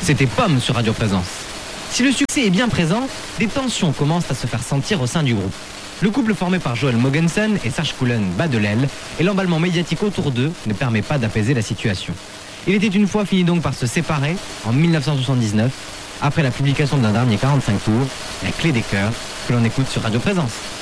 C'était Pomme sur Radio Présence. Si le succès est bien présent, des tensions commencent à se faire sentir au sein du groupe. Le couple formé par Joel Mogensen et Serge Coulen bat de l'aile et l'emballement médiatique autour d'eux ne permet pas d'apaiser la situation. Il était une fois fini donc par se séparer en 1979 après la publication d'un dernier 45 tours, La Clé des Cœurs, que l'on écoute sur Radio Présence.